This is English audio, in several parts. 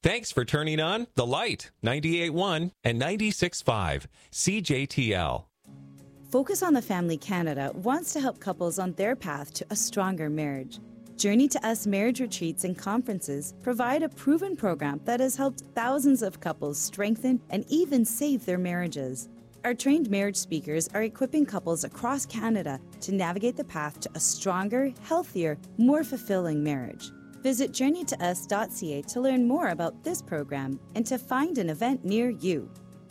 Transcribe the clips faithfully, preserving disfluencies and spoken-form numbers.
Thanks for turning on The Light, ninety-eight point one and ninety-six point five, C J T L. Focus on the Family Canada wants to help couples on their path to a stronger marriage. Journey to Us marriage retreats and conferences provide a proven program that has helped thousands of couples strengthen and even save their marriages. Our trained marriage speakers are equipping couples across Canada to navigate the path to a stronger, healthier, more fulfilling marriage. Visit journey to us dot c a to learn more about this program and to find an event near you.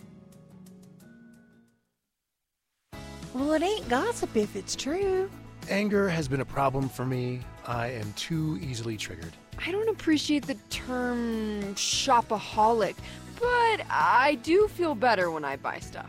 Well, it ain't gossip if it's true. Anger has been a problem for me. I am too easily triggered. I don't appreciate the term shopaholic, but I do feel better when I buy stuff.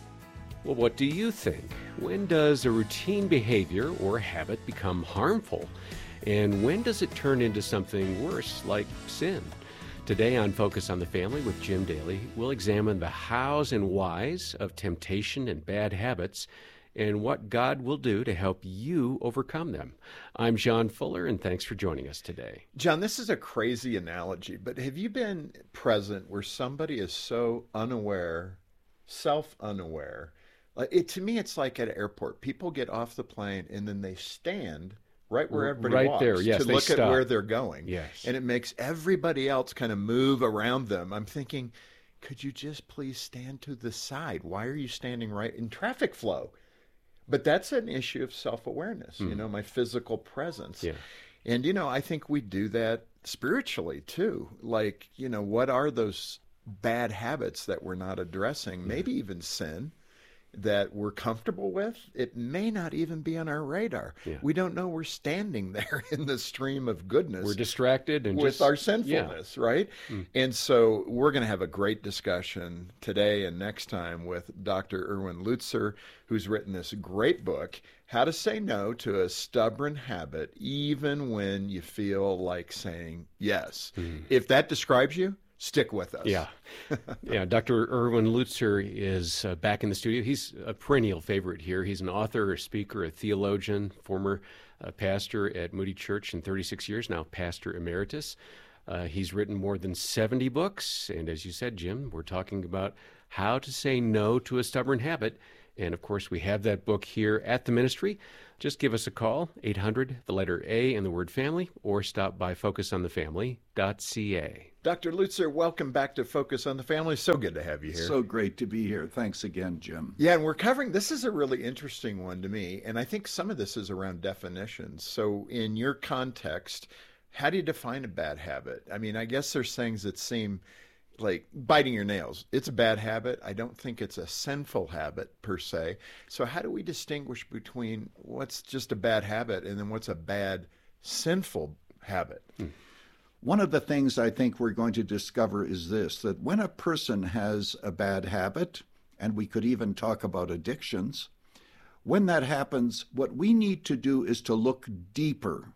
Well, what do you think? When does a routine behavior or habit become harmful? And when does it turn into something worse, like sin? Today on Focus on the Family with Jim Daly, we'll examine the hows and whys of temptation and bad habits and what God will do to help you overcome them. I'm John Fuller, and thanks for joining us today. John, this is a crazy analogy, but have you been present where somebody is so unaware, self-unaware? Like it, to me, it's like at an airport. People get off the plane, and then they stand right where everybody right walks there, yes, to they look stop. at where they're going. Yes. And it makes everybody else kind of move around them. I'm thinking, could you just please stand to the side? Why are you standing right in traffic flow? But that's an issue of self-awareness, mm. you know, my physical presence. Yeah. And, you know, I think we do that spiritually too. Like, you know, what are those bad habits that we're not addressing? Mm. Maybe even sin that we're comfortable with. It may not even be on our radar. Yeah. We don't know we're standing there in the stream of goodness. We're distracted and with just, our sinfulness, yeah. right? Mm. And so we're going to have a great discussion today and next time with Doctor Erwin Lutzer, who's written this great book, How to Say No to a Stubborn Habit, Even When You Feel Like Saying Yes. Mm. If that describes you, stick with us. Yeah. Yeah. Doctor Erwin Lutzer is uh, back in the studio. He's a perennial favorite here. He's an author, a speaker, a theologian, former uh, pastor at Moody Church in thirty-six years, now pastor emeritus. Uh, he's written more than seventy books. And as you said, Jim, we're talking about how to say no to a stubborn habit. And of course, we have that book here at the ministry. Just give us a call, eight hundred, the letter A and the word family, or stop by focus on the family dot c a. Doctor Lutzer, welcome back to Focus on the Family. So good to have you here. So great to be here. Thanks again, Jim. Yeah, and we're covering, this is a really interesting one to me, and I think some of this is around definitions. So in your context, how do you define a bad habit? I mean, I guess there's things that seem like biting your nails. It's a bad habit. I don't think it's a sinful habit per se. So how do we distinguish between what's just a bad habit and then what's a bad sinful habit? Hmm. One of the things I think we're going to discover is this, that when a person has a bad habit, and we could even talk about addictions, when that happens, what we need to do is to look deeper.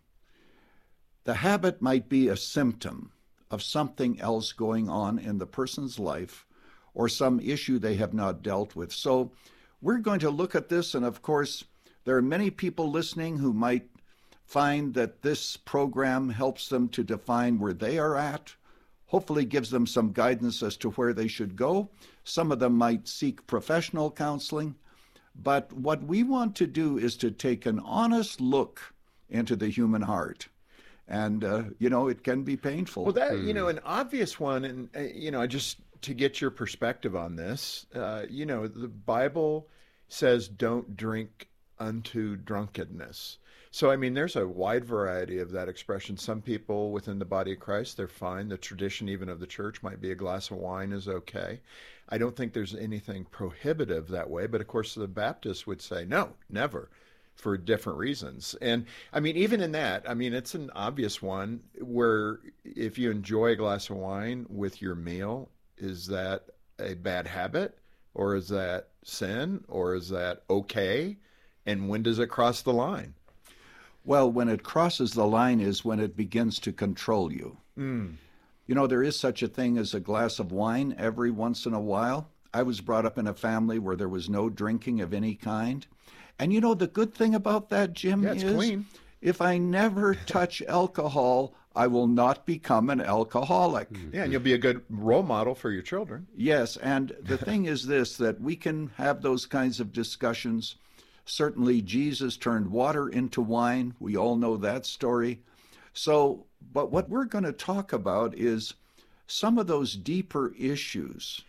The habit might be a symptom of something else going on in the person's life or some issue they have not dealt with. So we're going to look at this, and of course, there are many people listening who might find that this program helps them to define where they are at, hopefully gives them some guidance as to where they should go. Some of them might seek professional counseling. But what we want to do is to take an honest look into the human heart. And, uh, you know, it can be painful. Well, that, you know, an obvious one, and, uh, you know, just to get your perspective on this, uh, you know, the Bible says don't drink unto drunkenness. So, I mean, there's a wide variety of that expression. Some people within the body of Christ, they're fine. The tradition even of the church might be a glass of wine is okay. I don't think there's anything prohibitive that way. But, of course, the Baptists would say, no, never, for different reasons. And, I mean, even in that, I mean, it's an obvious one where if you enjoy a glass of wine with your meal, is that a bad habit? Or is that sin? Or is that okay? And when does it cross the line? Well, when it crosses the line is when it begins to control you. Mm. You know, there is such a thing as a glass of wine every once in a while. I was brought up in a family where there was no drinking of any kind. And you know, the good thing about that, Jim, yeah, it's is clean. if I never touch alcohol, I will not become an alcoholic. Yeah, and you'll be a good role model for your children. Yes, and the thing is this, that we can have those kinds of discussions. Certainly, Jesus turned water into wine. We all know that story. So, but what we're going to talk about is some of those deeper issues,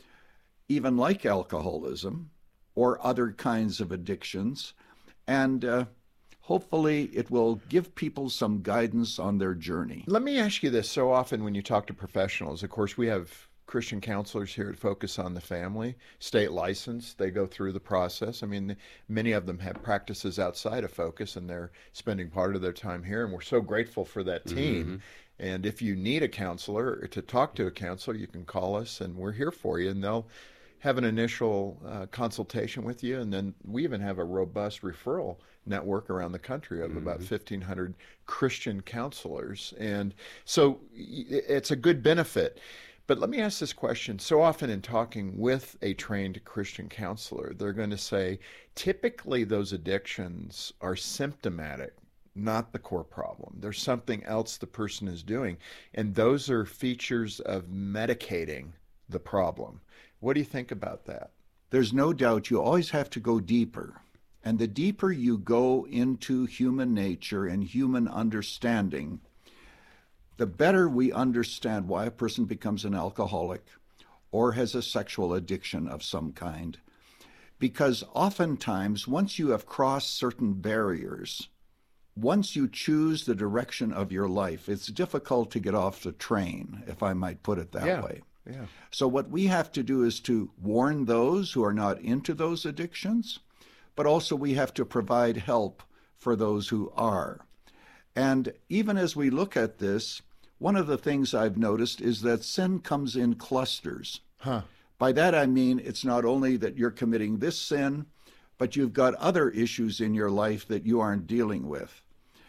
even like alcoholism or other kinds of addictions, and uh, hopefully it will give people some guidance on their journey. Let me ask you this. So often when you talk to professionals, of course, we have Christian counselors here at Focus on the Family, state licensed. They go through the process. I mean, many of them have practices outside of Focus, and they're spending part of their time here, and we're so grateful for that team. Mm-hmm. And if you need a counselor or to talk to a counselor, you can call us, and we're here for you, and they'll have an initial uh, consultation with you, and then we even have a robust referral network around the country of mm-hmm. about fifteen hundred Christian counselors. And so it's a good benefit. But let me ask this question. So often in talking with a trained Christian counselor, they're going to say, typically those addictions are symptomatic, not the core problem. There's something else the person is doing. And those are features of medicating the problem. What do you think about that? There's no doubt you always have to go deeper. And the deeper you go into human nature and human understanding, the better we understand why a person becomes an alcoholic or has a sexual addiction of some kind. Because oftentimes, once you have crossed certain barriers, once you choose the direction of your life, it's difficult to get off the train, if I might put it that yeah. way. Yeah. So what we have to do is to warn those who are not into those addictions, but also we have to provide help for those who are. And even as we look at this, one of the things I've noticed is that sin comes in clusters. Huh. By that I mean it's not only that you're committing this sin, but you've got other issues in your life that you aren't dealing with.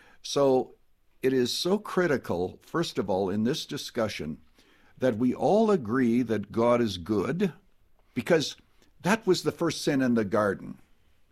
So it is so critical, first of all, in this discussion, that we all agree that God is good, because that was the first sin in the garden.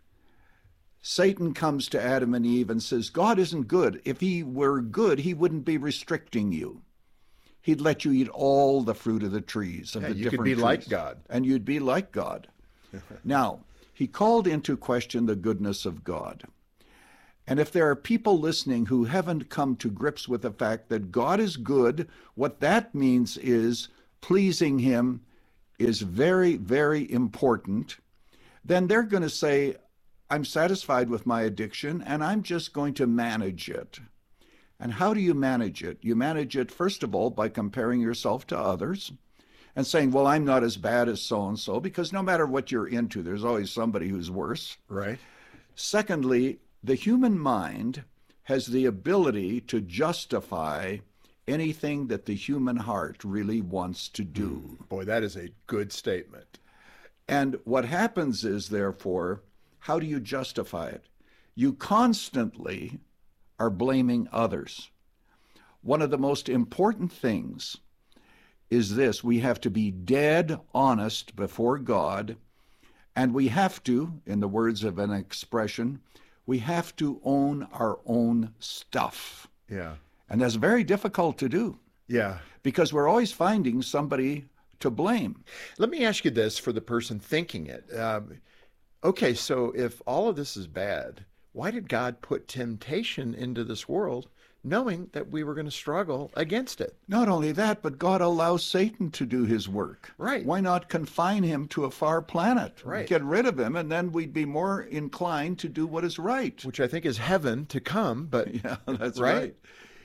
Satan comes to Adam and Eve and says, God isn't good. If he were good, he wouldn't be restricting you. He'd let you eat all the fruit of the trees, of yeah, the you different could be trees. like God. And you'd be like God. Now, he called into question the goodness of God. And if there are people listening who haven't come to grips with the fact that God is good, what that means is pleasing him is very, very important, then they're going to say, I'm satisfied with my addiction and I'm just going to manage it. And how do you manage it? You manage it, first of all, by comparing yourself to others and saying, well, I'm not as bad as so-and-so, because no matter what you're into, there's always somebody who's worse. Right. Secondly, the human mind has the ability to justify anything that the human heart really wants to do. Boy, that is a good statement. And what happens is, therefore, how do you justify it? You constantly are blaming others. One of the most important things is this: we have to be dead honest before God, and we have to, in the words of an expression, we have to own our own stuff. Yeah. And that's very difficult to do. Yeah. Because we're always finding somebody to blame. Let me ask you this for the person thinking it. Um, okay, so if all of this is bad, why did God put temptation into this world knowing that we were going to struggle against it? Not only that, but God allows Satan to do his work. Right. Why not confine him to a far planet? Right. Get rid of him, and then we'd be more inclined to do what is right. Which I think is heaven to come, but... Yeah, that's right. right.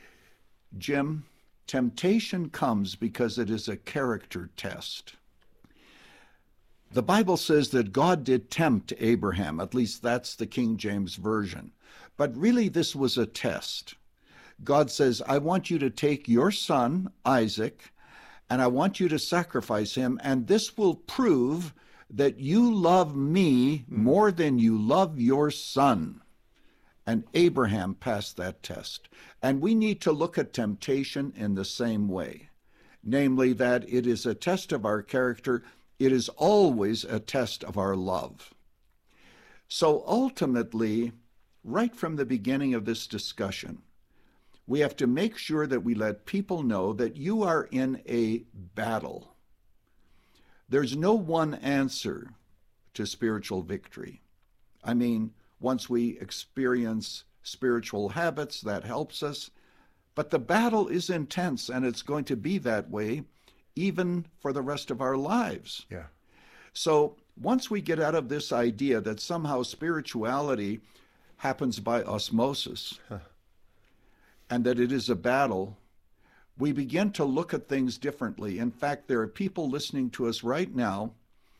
Jim, temptation comes because it is a character test. The Bible says that God did tempt Abraham, at least that's the King James Version. But really this was a test. God says, I want you to take your son, Isaac, and I want you to sacrifice him, and this will prove that you love me more than you love your son. And Abraham passed that test. And we need to look at temptation in the same way, namely that it is a test of our character. It is always a test of our love. So ultimately, right from the beginning of this discussion, we have to make sure that we let people know that you are in a battle. There's no one answer to spiritual victory. I mean, once we experience spiritual habits, that helps us. But the battle is intense, and it's going to be that way even for the rest of our lives. Yeah. So once we get out of this idea that somehow spirituality happens by osmosis huh. and that it is a battle, we begin to look at things differently. In fact, there are people listening to us right now,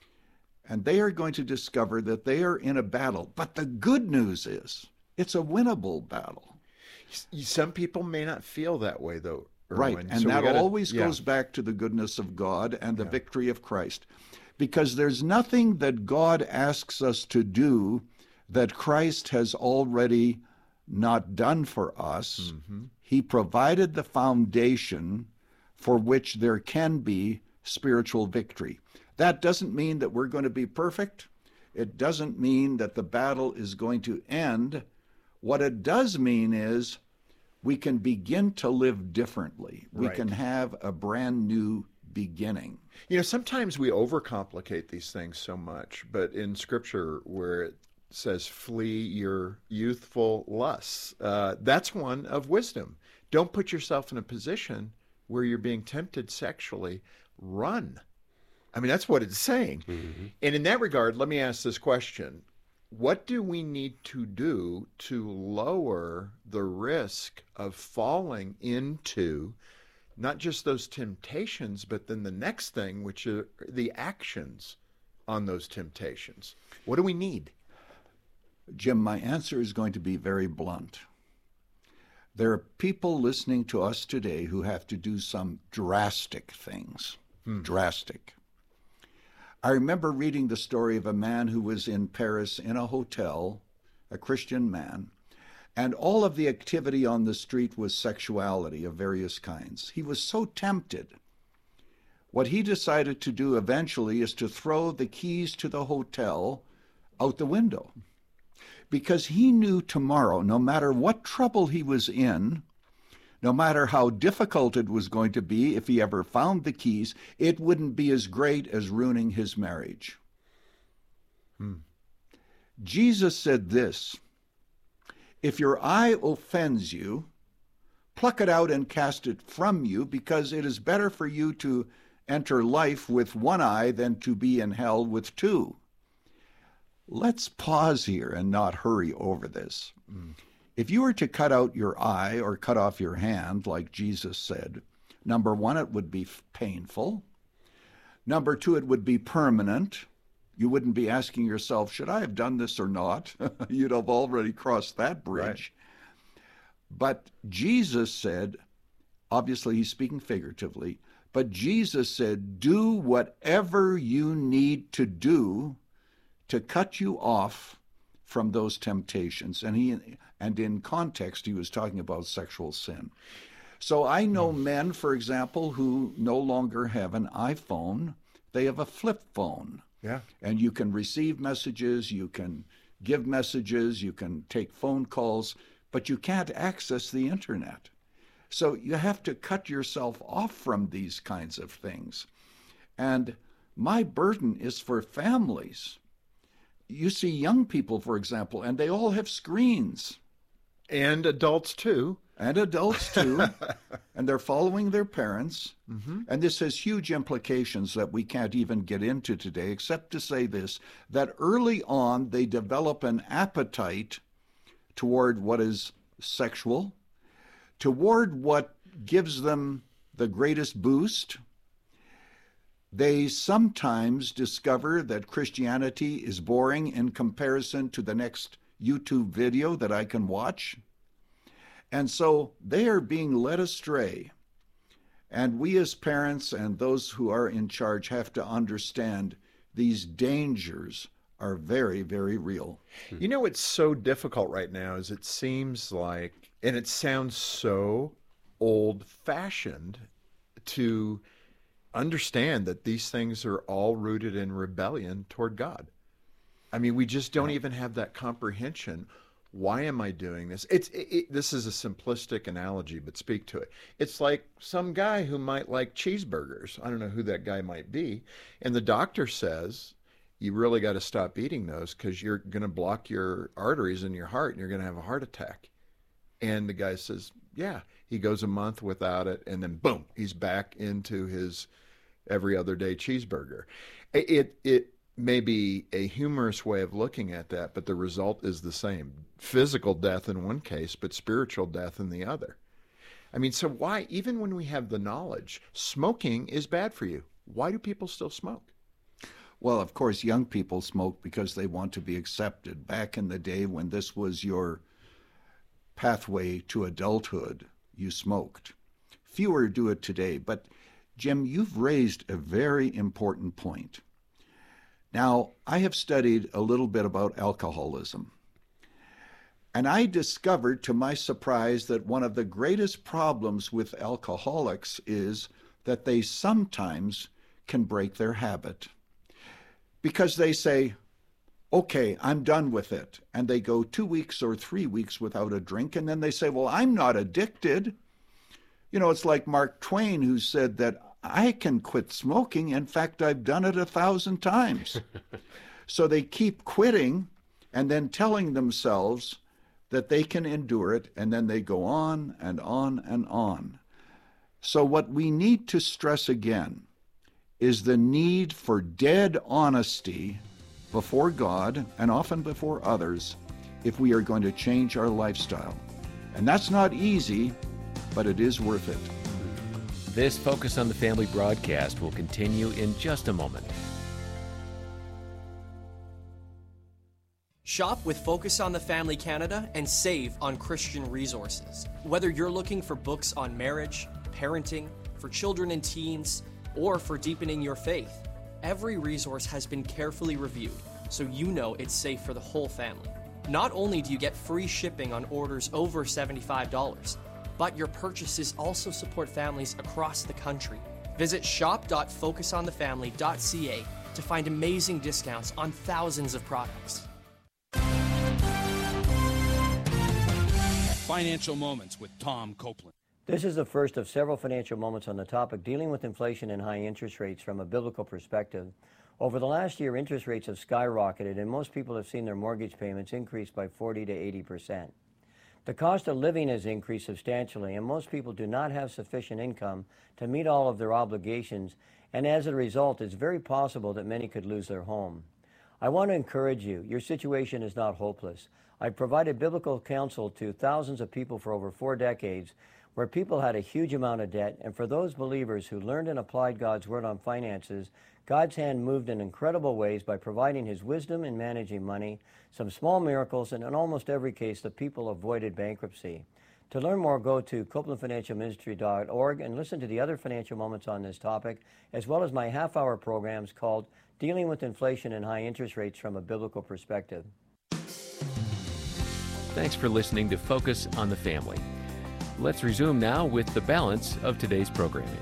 and they are going to discover that they are in a battle. But the good news is it's a winnable battle. Some people may not feel that way, though, Erwin. Right, and so that gotta, always yeah. goes back to the goodness of God and the yeah. victory of Christ. Because there's nothing that God asks us to do that Christ has already not done for us. Mm-hmm. He provided the foundation for which there can be spiritual victory. That doesn't mean that we're going to be perfect. It doesn't mean that the battle is going to end. What it does mean is we can begin to live differently. We right. can have a brand new beginning. You know, sometimes we overcomplicate these things so much, but in Scripture where it says, flee your youthful lusts, uh, that's one of wisdom. Don't put yourself in a position where you're being tempted sexually. Run. I mean, that's what it's saying. Mm-hmm. And in that regard, let me ask this question. What do we need to do to lower the risk of falling into not just those temptations, but then the next thing, which are the actions on those temptations? What do we need? Jim, my answer is going to be very blunt. There are people listening to us today who have to do some drastic things. Hmm. Drastic. I remember reading the story of a man who was in Paris in a hotel, a Christian man, and all of the activity on the street was sexuality of various kinds. He was so tempted. What he decided to do eventually is to throw the keys to the hotel out the window, because he knew tomorrow, no matter what trouble he was in, no matter how difficult it was going to be if he ever found the keys, it wouldn't be as great as ruining his marriage. Hmm. Jesus said this, if your eye offends you, pluck it out and cast it from you, because it is better for you to enter life with one eye than to be in hell with two. Let's pause here and not hurry over this. Mm. If you were to cut out your eye or cut off your hand, like Jesus said, number one, it would be painful. Number two, it would be permanent. You wouldn't be asking yourself, should I have done this or not? You'd have already crossed that bridge. Right. But Jesus said, obviously he's speaking figuratively, but Jesus said, do whatever you need to do to cut you off from those temptations. And he, and in context, he was talking about sexual sin. So I know mm. men, for example, who no longer have an iPhone. They have a flip phone. Yeah. And you can receive messages, you can give messages, you can take phone calls, but you can't access the internet. So you have to cut yourself off from these kinds of things. And my burden is for families. You see young people, for example, and they all have screens. And adults too. And adults too. And they're following their parents. Mm-hmm. And this has huge implications that we can't even get into today, except to say this, that early on they develop an appetite toward what is sexual, toward what gives them the greatest boost. They sometimes discover that Christianity is boring in comparison to the next YouTube video that I can watch. And so they are being led astray. And we as parents and those who are in charge have to understand these dangers are very, very real. You know what's so difficult right now is it seems like, and it sounds so old-fashioned to understand that these things are all rooted in rebellion toward God. I mean, we just don't even have that comprehension. Why am I doing this? It's it, it, this is a simplistic analogy, but speak to it. It's like some guy who might like cheeseburgers. I don't know who that guy might be. And the doctor says, you really got to stop eating those because you're going to block your arteries in your heart and you're going to have a heart attack. And the guy says, yeah. He goes a month without it, and then boom, he's back into his every other day cheeseburger. It, it, it may be a humorous way of looking at that, but the result is the same. Physical death in one case, but spiritual death in the other. I mean, so why, even when we have the knowledge, smoking is bad for you. Why do people still smoke? Well, of course, young people smoke because they want to be accepted. Back in the day when this was your pathway to adulthood, you smoked. Fewer do it today, but Jim, you've raised a very important point. Now, I have studied a little bit about alcoholism, and I discovered to my surprise that one of the greatest problems with alcoholics is that they sometimes can break their habit because they say, okay, I'm done with it. And they go two weeks or three weeks without a drink, and then they say, well, I'm not addicted. You know, it's like Mark Twain, who said that I can quit smoking. In fact, I've done it a thousand times. So they keep quitting and then telling themselves that they can endure it, and then they go on and on and on. So what we need to stress again is the need for dead honesty before God and often before others if we are going to change our lifestyle. And that's not easy, but it is worth it. This Focus on the Family broadcast will continue in just a moment. Shop with Focus on the Family Canada and save on Christian resources. Whether you're looking for books on marriage, parenting, for children and teens, or for deepening your faith, every resource has been carefully reviewed so you know it's safe for the whole family. Not only do you get free shipping on orders over seventy-five dollars, but your purchases also support families across the country. Visit shop dot focus on the family dot c a to find amazing discounts on thousands of products. Financial Moments with Tom Copeland. This is the first of several financial moments on the topic dealing with inflation and high interest rates from a biblical perspective. Over the last year, interest rates have skyrocketed, and most people have seen their mortgage payments increase by forty to eighty percent. The cost of living has increased substantially, and most people do not have sufficient income to meet all of their obligations, and as a result, it's very possible that many could lose their home. I want to encourage you, your situation is not hopeless. I've provided biblical counsel to thousands of people for over four decades, where people had a huge amount of debt, and for those believers who learned and applied God's word on finances, God's hand moved in incredible ways by providing his wisdom in managing money, some small miracles, and in almost every case, the people avoided bankruptcy. To learn more, go to copeland financial ministry dot org and listen to the other financial moments on this topic, as well as my half-hour programs called Dealing with Inflation and High Interest Rates from a Biblical Perspective. Thanks for listening to Focus on the Family. Let's resume now with the balance of today's programming.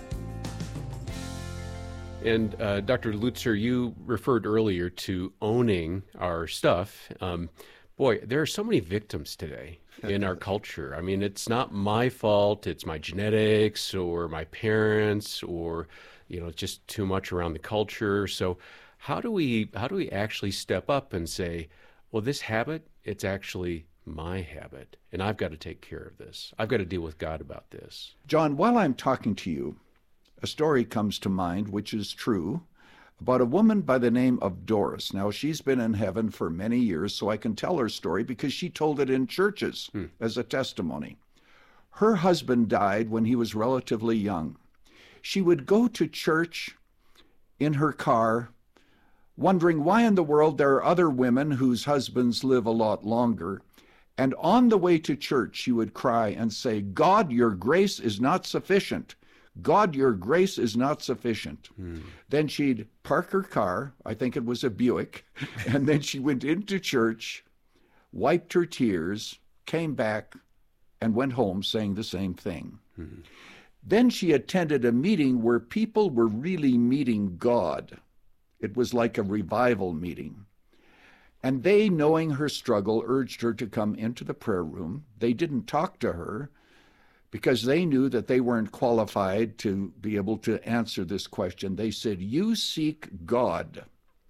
And uh, Doctor Lutzer, you referred earlier to owning our stuff. Um, boy, there are so many victims today in our culture. I mean, it's not my fault. It's my genetics or my parents or, you know, just too much around the culture. So how do we how do we actually step up and say, well, this habit, it's actually my habit, and I've got to take care of this. I've got to deal with God about this. John, while I'm talking to you, a story comes to mind, which is true, about a woman by the name of Doris. Now, she's been in heaven for many years, so I can tell her story because she told it in churches hmm. as a testimony. Her husband died when he was relatively young. She would go to church in her car, wondering why in the world there are other women whose husbands live a lot longer. And on the way to church, she would cry and say, God, your grace is not sufficient. God, your grace is not sufficient. Hmm. Then she'd park her car, I think it was a Buick, and then she went into church, wiped her tears, came back, and went home saying the same thing. Hmm. Then she attended a meeting where people were really meeting God. It was like a revival meeting. And they, knowing her struggle, urged her to come into the prayer room. They didn't talk to her because they knew that they weren't qualified to be able to answer this question. They said, "You seek God."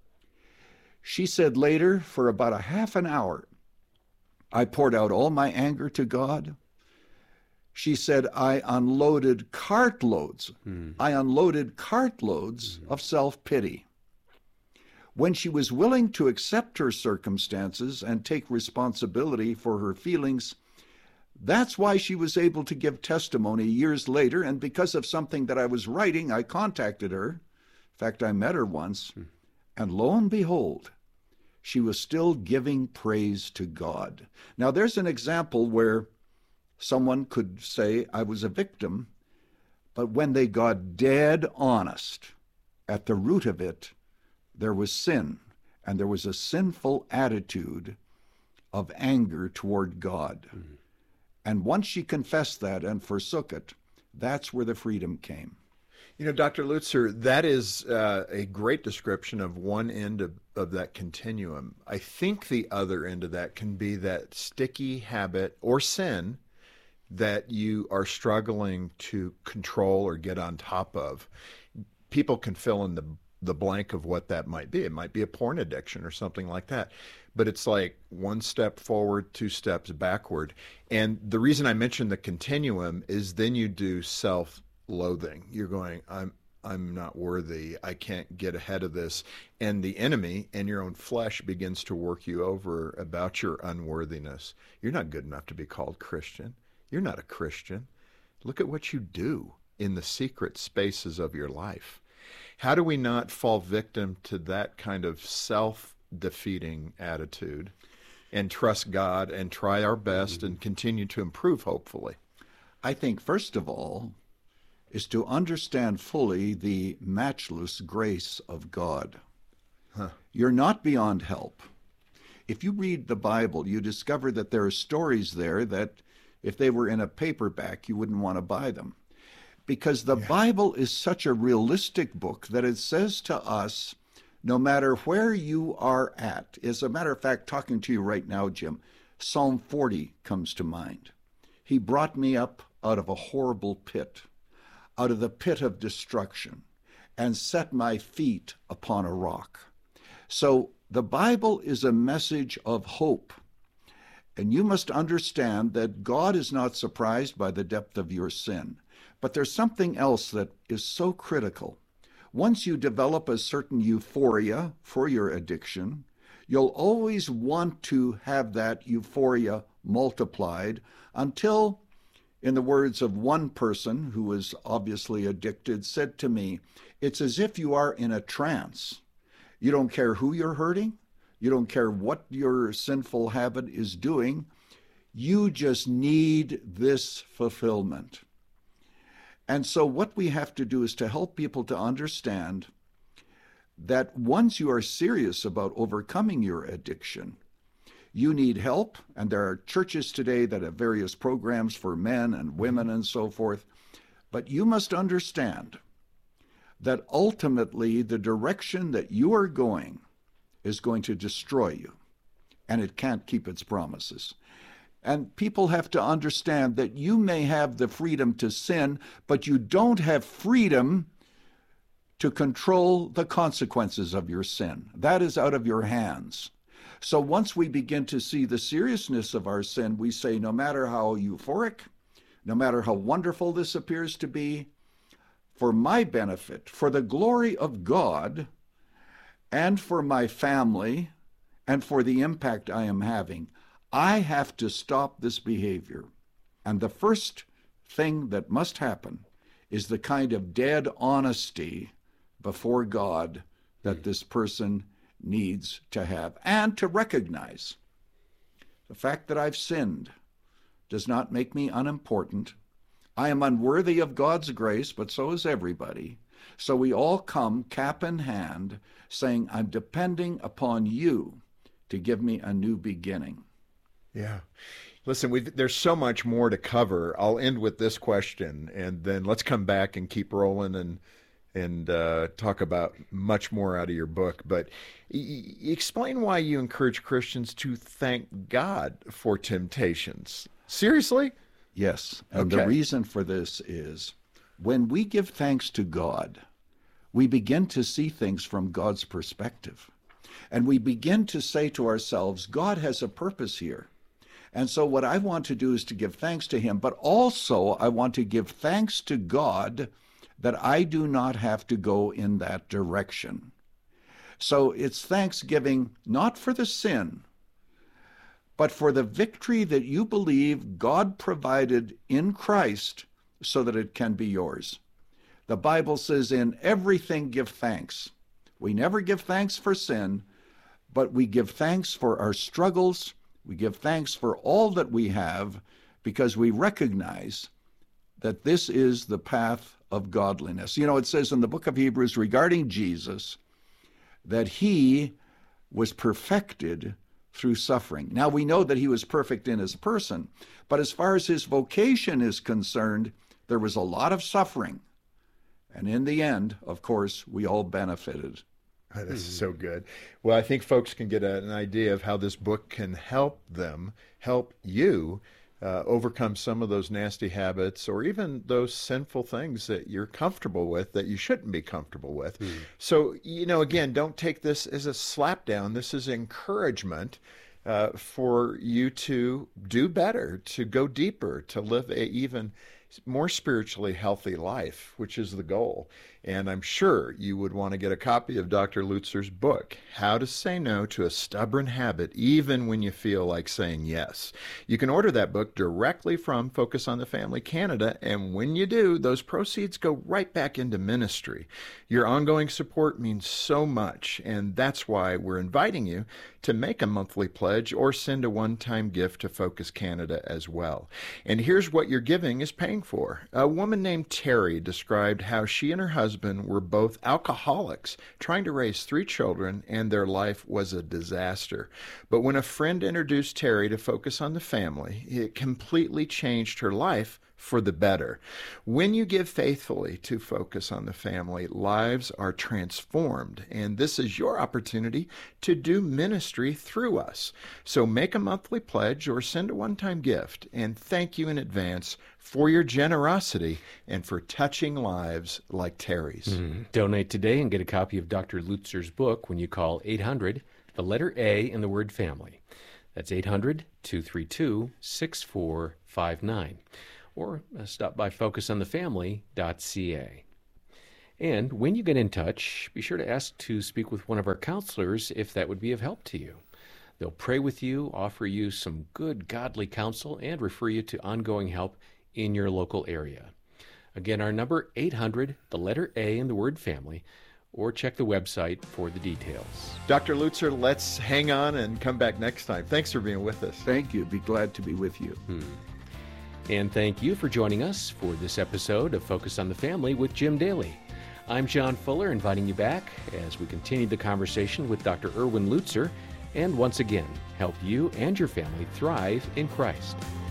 She said later, for about a half an hour, I poured out all my anger to God. She said, I unloaded cartloads. Mm. I unloaded cartloads mm. of self-pity. When she was willing to accept her circumstances and take responsibility for her feelings, that's why she was able to give testimony years later. And because of something that I was writing, I contacted her. In fact, I met her once. Mm. And lo and behold, she was still giving praise to God. Now, there's an example where someone could say, I was a victim, but when they got dead honest, at the root of it, there was sin, and there was a sinful attitude of anger toward God. Mm-hmm. And once she confessed that and forsook it, that's where the freedom came. You know, Doctor Lutzer, that is uh, a great description of one end of, of that continuum. I think the other end of that can be that sticky habit or sin that you are struggling to control or get on top of. People can fill in the the blank of what that might be. It might be a porn addiction or something like that. But it's like one step forward, two steps backward. And the reason I mentioned the continuum is then you do self-loathing. You're going, I'm I'm not worthy. I can't get ahead of this. And the enemy and your own flesh begins to work you over about your unworthiness. You're not good enough to be called Christian. You're not a Christian. Look at what you do in the secret spaces of your life. How do we not fall victim to that kind of self-defeating attitude and trust God and try our best mm-hmm. and continue to improve, hopefully? I think, first of all, is to understand fully the matchless grace of God. Huh. You're not beyond help. If you read the Bible, you discover that there are stories there that if they were in a paperback, you wouldn't want to buy them. Because the yeah. Bible is such a realistic book that it says to us, no matter where you are at, as a matter of fact, talking to you right now, Jim, Psalm forty comes to mind. He brought me up out of a horrible pit, out of the pit of destruction, and set my feet upon a rock. So the Bible is a message of hope. And you must understand that God is not surprised by the depth of your sin. But there's something else that is so critical. Once you develop a certain euphoria for your addiction, you'll always want to have that euphoria multiplied until, in the words of one person who was obviously addicted, said to me, it's as if you are in a trance. You don't care who you're hurting. You don't care what your sinful habit is doing. You just need this fulfillment. And so what we have to do is to help people to understand that once you are serious about overcoming your addiction, you need help. And there are churches today that have various programs for men and women and so forth. But you must understand that ultimately the direction that you are going is going to destroy you, and it can't keep its promises. And people have to understand that you may have the freedom to sin, but you don't have freedom to control the consequences of your sin. That is out of your hands. So once we begin to see the seriousness of our sin, we say, no matter how euphoric, no matter how wonderful this appears to be, for my benefit, for the glory of God, and for my family, and for the impact I am having, I have to stop this behavior. And the first thing that must happen is the kind of dead honesty before God that this person needs to have, and to recognize the fact that I've sinned does not make me unimportant. I am unworthy of God's grace, but so is everybody. So we all come cap in hand saying, I'm depending upon you to give me a new beginning. Yeah. Listen, we've, there's so much more to cover. I'll end with this question, and then let's come back and keep rolling and and uh, talk about much more out of your book. But y- explain why you encourage Christians to thank God for temptations. Seriously? Yes. And Okay. the reason for this is when we give thanks to God, we begin to see things from God's perspective. And we begin to say to ourselves, God has a purpose here. And so what I want to do is to give thanks to him, but also I want to give thanks to God that I do not have to go in that direction. So it's thanksgiving not for the sin, but for the victory that you believe God provided in Christ so that it can be yours. The Bible says, in everything give thanks. We never give thanks for sin, but we give thanks for our struggles. We give thanks for all that we have because we recognize that this is the path of godliness. You know, it says in the book of Hebrews regarding Jesus that he was perfected through suffering. Now, we know that he was perfect in his person, but as far as his vocation is concerned, there was a lot of suffering. And in the end, of course, we all benefited. This is so good. Well, I think folks can get an idea of how this book can help them, help you uh, overcome some of those nasty habits or even those sinful things that you're comfortable with that you shouldn't be comfortable with. Mm. So, you know, again, don't take this as a slap down. This is encouragement uh, for you to do better, to go deeper, to live a even more spiritually healthy life, which is the goal. And I'm sure you would want to get a copy of Doctor Lutzer's book, How to Say No to a Stubborn Habit, even when you feel like saying yes. You can order that book directly from Focus on the Family Canada, and when you do, those proceeds go right back into ministry. Your ongoing support means so much, and that's why we're inviting you to make a monthly pledge or send a one-time gift to Focus Canada as well. And here's what your giving is paying for. A woman named Terry described how she and her husband were both alcoholics, trying to raise three children, and their life was a disaster. But when a friend introduced Terry to Focus on the Family, it completely changed her life for the better. When you give faithfully to Focus on the Family, lives are transformed, and this is your opportunity to do ministry through us. So make a monthly pledge or send a one-time gift, and thank you in advance for your generosity and for touching lives like Terry's. Mm. Donate today and get a copy of Doctor Lutzer's book when you call eight hundred, the letter A in the word family. That's eight hundred, two three two, six four five nine. Or uh, stop by focus on the family dot c a. And when you get in touch, be sure to ask to speak with one of our counselors if that would be of help to you. They'll pray with you, offer you some good godly counsel, and refer you to ongoing help in your local area. Again, our number, eight hundred, the letter A in the word family, or check the website for the details. Doctor Lutzer, let's hang on and come back next time. Thanks for being with us. Thank you. Be glad to be with you. Hmm. And thank you for joining us for this episode of Focus on the Family with Jim Daly. I'm John Fuller, inviting you back as we continue the conversation with Doctor Erwin Lutzer, and once again, help you and your family thrive in Christ.